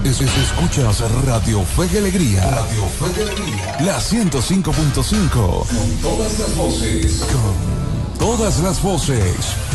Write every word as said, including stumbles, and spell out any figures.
es, es- escuchas Radio Fe y Alegría. Radio Fe y Alegría. La ciento cinco punto cinco. Con todas las voces. Con todas las voces.